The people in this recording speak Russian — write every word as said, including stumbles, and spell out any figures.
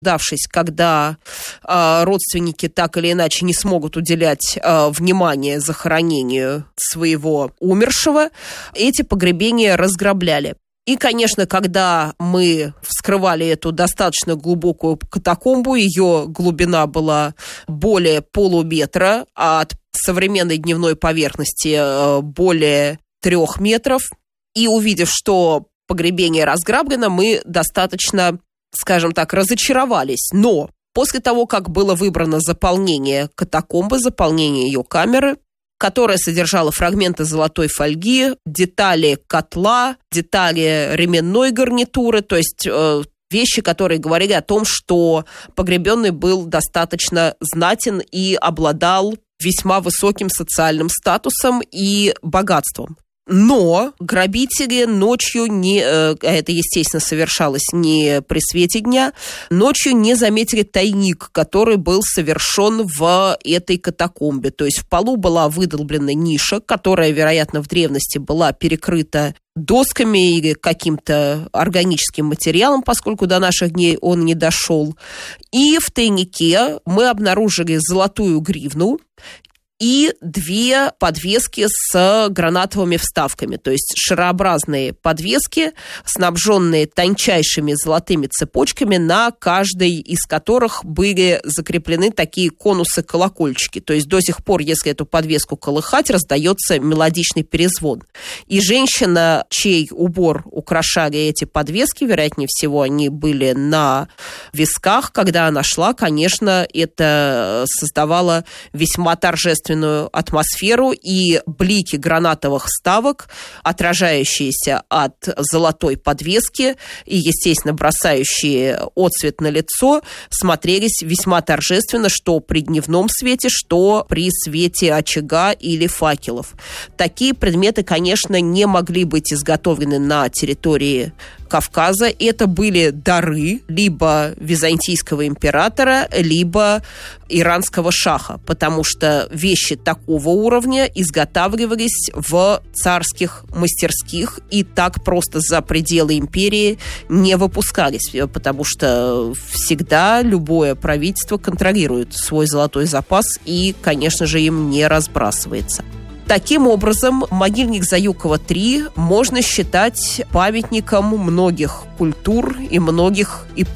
дождавшись, когда э, родственники так или иначе не смогут уделять э, внимание захоронению своего умершего, эти погребения разграбляли. И, конечно, когда мы вскрывали эту достаточно глубокую катакомбу, ее глубина была более полуметра, а от современной дневной поверхности более трех метров. И увидев, что погребение разграблено, мы достаточно, скажем так, разочаровались. Но после того, как было выбрано заполнение катакомбы, заполнение ее камеры, которая содержала фрагменты золотой фольги, детали котла, детали ременной гарнитуры, то есть э, вещи, которые говорили о том, что погребенный был достаточно знатен и обладал весьма высоким социальным статусом и богатством. Но грабители ночью, не, это, естественно, совершалось не при свете дня, ночью не заметили тайник, который был совершен в этой катакомбе. То есть в полу была выдолблена ниша, которая, вероятно, в древности была перекрыта досками или каким-то органическим материалом, поскольку до наших дней он не дошел. И в тайнике мы обнаружили золотую гривну и две подвески с гранатовыми вставками, то есть шарообразные подвески, снабженные тончайшими золотыми цепочками, на каждой из которых были закреплены такие конусы-колокольчики. То есть до сих пор, если эту подвеску колыхать, раздается мелодичный перезвон. И женщина, чей убор украшали эти подвески, вероятнее всего, они были на висках, когда она шла, конечно, это создавало весьма торжественную атмосферу, и блики гранатовых вставок, отражающиеся от золотой подвески и, естественно, бросающие отсвет на лицо, смотрелись весьма торжественно, что при дневном свете, что при свете очага или факелов. Такие предметы, конечно, не могли быть изготовлены на территории Кавказа. Это были дары либо византийского императора, либо иранского шаха, потому что вещи такого уровня изготавливались в царских мастерских и так просто за пределы империи не выпускались, потому что всегда любое правительство контролирует свой золотой запас и, конечно же, им не разбрасывается. Таким образом, могильник Заюкова три можно считать памятником многих культур и многих эпох.